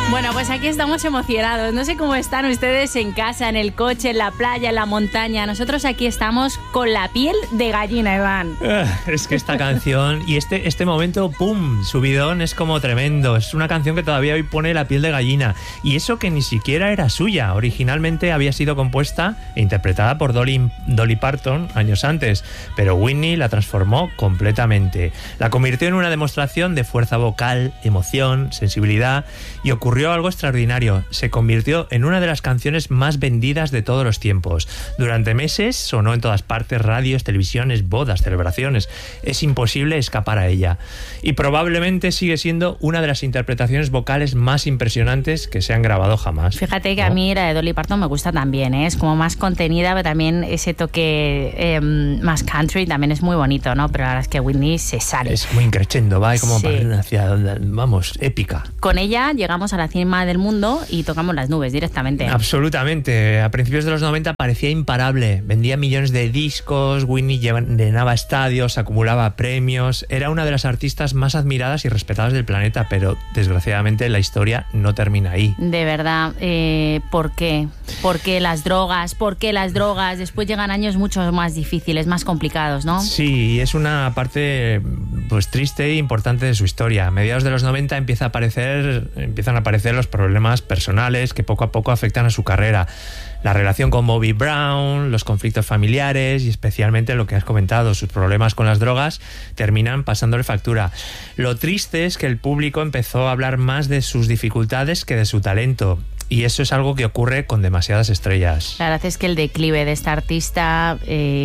Bueno, pues aquí estamos emocionados. No sé cómo están ustedes en casa, en el coche, en la playa, en la montaña. Nosotros aquí estamos con la piel de gallina, Iván. Es que esta canción y este momento, ¡pum!, subidón, es como tremendo. Es una canción que todavía hoy pone la piel de gallina. Y eso que ni siquiera era suya. Originalmente había sido compuesta e interpretada por Dolly Parton años antes, pero Whitney la transformó completamente. La convirtió en una demostración de fuerza vocal, emoción, sensibilidad, y ocurrió algo extraordinario. Se convirtió en una de las canciones más vendidas de todos los tiempos. Durante meses sonó en todas partes, radios, televisiones, bodas, celebraciones. Es imposible escapar a ella. Y probablemente sigue siendo una de las interpretaciones vocales más impresionantes que se han grabado jamás. Fíjate que a mí la de Dolly Parton me gusta también, ¿eh? Es como más contenida, pero también ese toque más country también es muy bonito, ¿no? Pero la verdad es que Whitney se sale. Es muy increchendo, va como sí, hacia, vamos, épica. Con ella llegamos a la cima del mundo y tocamos las nubes directamente. Absolutamente. A principios de los 90 parecía imparable. Vendía millones de discos, Whitney llenaba estadios, acumulaba premios. Era una de las artistas más admiradas y respetadas del planeta, pero desgraciadamente la historia no termina ahí. De verdad, ¿por qué? ¿Por qué las drogas? ¿Por qué las drogas? Después llegan años mucho más difíciles, más complicados, ¿no? Sí, es una parte pues triste e importante de su historia. A mediados de los 90 empiezan a aparecer los problemas personales que poco a poco afectan a su carrera. La relación con Bobby Brown, los conflictos familiares y especialmente lo que has comentado, sus problemas con las drogas, terminan pasándole factura. Lo triste es que el público empezó a hablar más de sus dificultades que de su talento. Y eso es algo que ocurre con demasiadas estrellas. La verdad es que el declive de esta artista,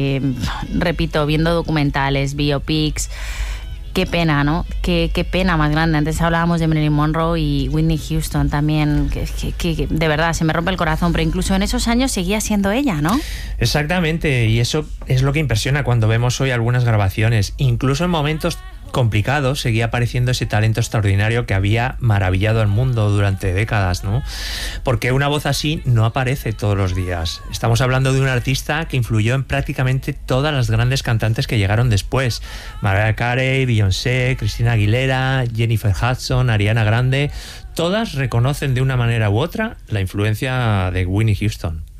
repito, viendo documentales, biopics, qué pena, ¿no? Qué pena más grande. Antes hablábamos de Marilyn Monroe y Whitney Houston también, que de verdad se me rompe el corazón, pero incluso en esos años seguía siendo ella, ¿no? Exactamente, y eso es lo que impresiona cuando vemos hoy algunas grabaciones. Incluso en momentos complicados seguía apareciendo ese talento extraordinario que había maravillado al mundo durante décadas, ¿no? Porque una voz así no aparece todos los días. Estamos hablando de un artista que influyó en prácticamente todas las grandes cantantes que llegaron después. Mariah Carey, Beyoncé, Christina Aguilera, Jennifer Hudson, Ariana Grande. Todas reconocen de una manera u otra la influencia de Whitney Houston.